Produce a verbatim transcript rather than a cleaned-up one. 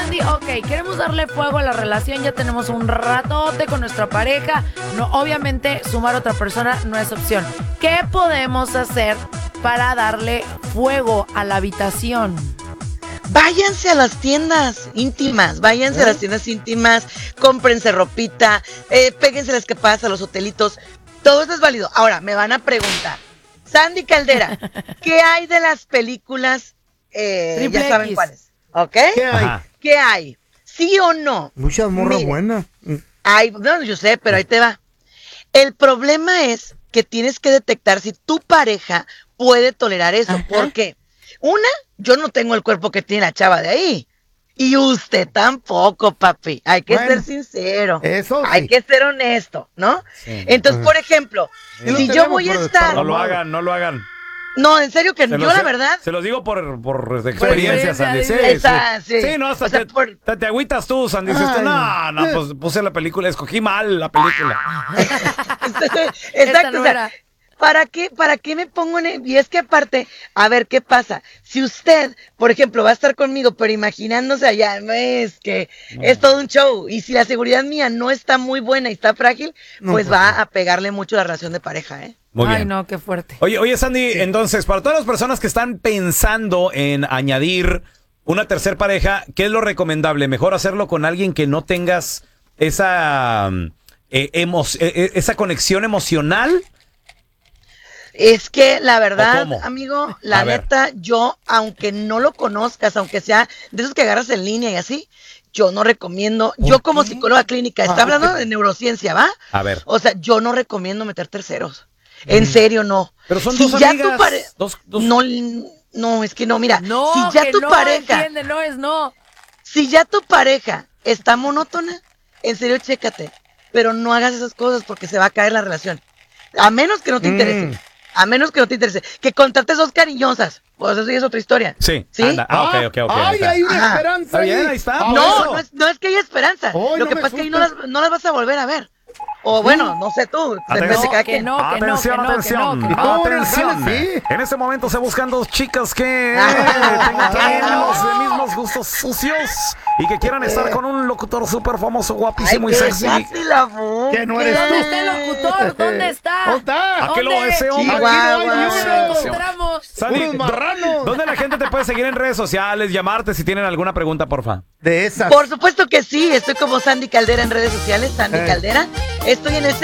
Sandy, ok, queremos darle fuego a la relación, ya tenemos un ratote con nuestra pareja. No, obviamente, sumar a otra persona no es opción. ¿Qué podemos hacer para darle fuego a la habitación? Váyanse a las tiendas íntimas, váyanse ¿Eh? a las tiendas íntimas, cómprense ropita, eh, péguense las capadas a los hotelitos. Todo eso es válido. Ahora, me van a preguntar, Sandy Caldera, ¿qué hay de las películas? Eh, ya saben X. Cuáles, ¿ok? ¿Qué hay? ¿Qué hay? ¿Sí o no? Muchas morras buenas. Hay, no, yo sé, pero ahí te va. El problema es que tienes que detectar si tu pareja puede tolerar eso. Ajá. ¿Por qué? Una, yo no tengo el cuerpo que tiene la chava de ahí. Y usted tampoco, papi. Hay que bueno, ser sincero. Eso sí. Hay que ser honesto, ¿no? Sí. Entonces, por ejemplo, sí. si yo voy a estar... No lo hagan, no lo hagan. No, en serio que se yo la verdad... Se los digo por, por experiencia, Sandy. Sí, Esa, sí. sí. sí, no, hasta o sea, te, por... te, te agüitas tú, Sandy. Dices, no, no, pues puse la película, escogí mal la película. Exacto, no o sea, ¿Para qué, ¿Para qué me pongo en el... Y es que aparte, a ver, ¿qué pasa? Si usted, por ejemplo, va a estar conmigo, pero imaginándose allá, no es que no. es todo un show, y si la seguridad mía no está muy buena y está frágil, no, pues va no. a pegarle mucho la relación de pareja, ¿eh? Muy bien. Ay, no, qué fuerte. Oye, oye, Sandy, sí. entonces, para todas las personas que están pensando en añadir una tercer pareja, ¿qué es lo recomendable? ¿Mejor hacerlo con alguien que no tengas esa, eh, emo- eh, esa conexión emocional? Es que la verdad, amigo, la neta, yo, aunque no lo conozcas, aunque sea de esos que agarras en línea y así, yo no recomiendo, yo como psicóloga clínica, está hablando de neurociencia, ¿va? A ver. O sea, yo no recomiendo meter terceros. En mm. serio, no. Pero son si dos ya amigas. Tu pare- dos, dos... No, no, es que no, mira. No, si ya que tu no, pareja. Entiende, no es no. Si ya tu pareja está monótona, en serio, chécate. Pero no hagas esas cosas porque se va a caer la relación. A menos que no te mm. interese. A menos que no te interese. Que contrates dos cariñosas. Pues eso ya es otra historia. Sí. ¿Sí? Anda. Ah, ok, ok, ok. Ay, hay una Ajá. esperanza. Está bien, ahí está. No, no es, no es que haya esperanza. Oh, Lo no que pasa es que ahí no las, no las vas a volver a ver. O bueno, no sé tú. Atención, de cada que no, que atención, no, que atención. no, que no, que no. Atención. Sí. En este momento se buscan dos chicas que tengan los mismos gustos sucios y que quieran estar con un locutor súper famoso, guapísimo Ay, y sexy. Que no eres tú. ¿Dónde está el locutor? ¿Dónde está? ¿Dónde está? ¿A qué lo ese hombre? Encontramos. marranos. ¿Dónde la gente te puede seguir en redes sociales, llamarte si tienen alguna pregunta, porfa? De esas. Por supuesto que sí, estoy como Sandy Caldera en redes sociales, Sandy eh. Caldera. Estoy en ese